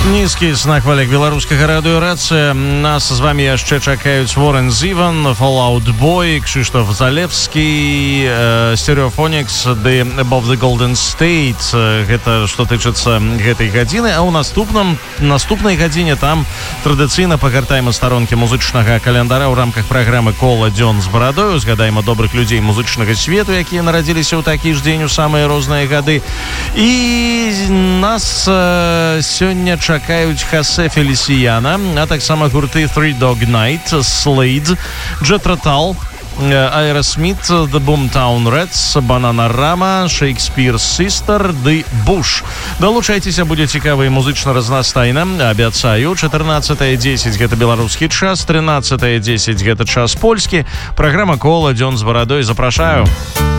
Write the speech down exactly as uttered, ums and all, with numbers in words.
Нізкі знак валек беларускага радыёрацыя. Нас з вами яшчэ чакаюць Warren Zevon, Fall Out Boy, Krzysztof Zalewski, Stereophonics, The Above the Golden State. Гэта што тычыцца гэтай гадзіны. А ў наступным наступнай гадзіне там традыцыйна пагартаем старонкі музычнага календара ў рамках праграмы «Кола дзён з барадою». Згадаем добрых людзей музычнага свету, якія нарадзіліся ў такі ж дзень у самыя розныя гады. І нас сёння чакаюць чакаюць Хосе Фелисияна, а таксама гурты Three Dog Night, Slade, Jethro Tull, Aerosmith, The Boomtown Rats, Bananarama, Shakespeare's Sister, The Bush. Далучайцеся, будзе цікава і музычна разнастайна. Абяцаю, чатырнаццатая дзесяць гэта беларускі час, трынаццатая дзесяць гэта час польскі. Праграма «Кола дзён з барадой». Запрашаю.